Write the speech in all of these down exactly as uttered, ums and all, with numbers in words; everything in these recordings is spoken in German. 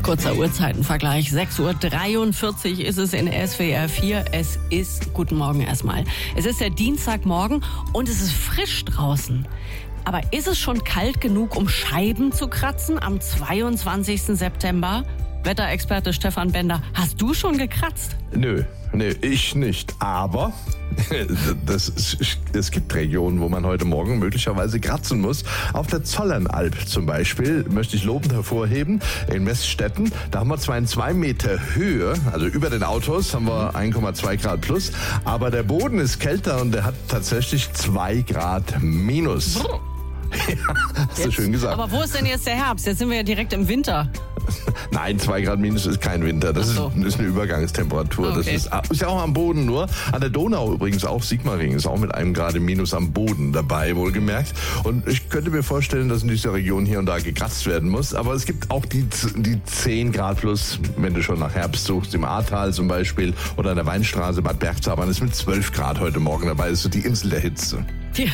Kurzer Uhrzeitenvergleich. sechs Uhr dreiundvierzig ist es in S W R vier. Es ist, guten Morgen erstmal. Es ist der Dienstagmorgen und es ist frisch draußen. Aber ist es schon kalt genug, um Scheiben zu kratzen am zweiundzwanzigsten September? Wetterexperte Stefan Bender, hast du schon gekratzt? Nö, nö, ich nicht. Aber das, es gibt Regionen, wo man heute Morgen möglicherweise kratzen muss. Auf der Zollernalb zum Beispiel möchte ich lobend hervorheben. In Messstetten, da haben wir zwar in zwei Meter Höhe, also über den Autos haben wir eins Komma zwei Grad plus, aber der Boden ist kälter und der hat tatsächlich zwei Grad minus. Ja, hast jetzt, du schön gesagt. Aber wo ist denn jetzt der Herbst? Jetzt sind wir ja direkt im Winter. Nein, zwei Grad minus ist kein Winter. Das so. ist, ist eine Übergangstemperatur. Okay. Das ist, ist ja auch am Boden nur. An der Donau übrigens auch. Sigmaringen ist auch mit einem Grad minus am Boden dabei, wohlgemerkt. Und ich könnte mir vorstellen, dass in dieser Region hier und da gekratzt werden muss. Aber es gibt auch die, die zehn Grad plus, wenn du schon nach Herbst suchst, im Ahrtal zum Beispiel oder an der Weinstraße Bad Bergzabern ist mit zwölf Grad heute Morgen dabei. Das ist so die Insel der Hitze. Die,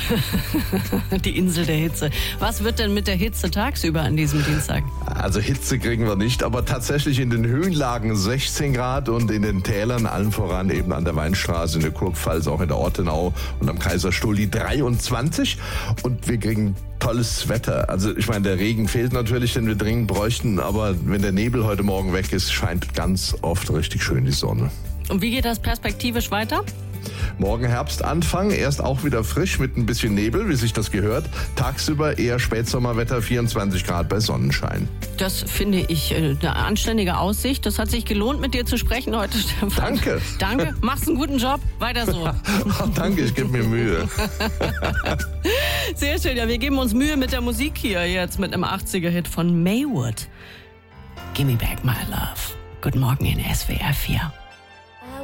die Insel der Hitze. Was wird denn mit der Hitze tagsüber an diesem Dienstag? Also Hitze kriegen wir nicht, aber tatsächlich in den Höhenlagen sechzehn Grad und in den Tälern, allen voran eben an der Weinstraße, in der Kurpfalz, auch in der Ortenau und am Kaiserstuhl die dreiundzwanzig. Und wir kriegen tolles Wetter. Also ich meine, der Regen fehlt natürlich, den wir dringend bräuchten, aber wenn der Nebel heute Morgen weg ist, scheint ganz oft richtig schön die Sonne. Und wie geht das perspektivisch weiter? Morgen Herbstanfang, erst auch wieder frisch mit ein bisschen Nebel, wie sich das gehört. Tagsüber eher Spätsommerwetter, vierundzwanzig Grad bei Sonnenschein. Das finde ich eine anständige Aussicht. Das hat sich gelohnt, mit dir zu sprechen heute, Stefan. Danke. Danke, machst einen guten Job. Weiter so. Oh, danke, ich gebe mir Mühe. Sehr schön, ja, wir geben uns Mühe mit der Musik hier jetzt mit einem achtziger-Hit von Maywood. Gimme Back My Love. Guten Morgen in S W R vier.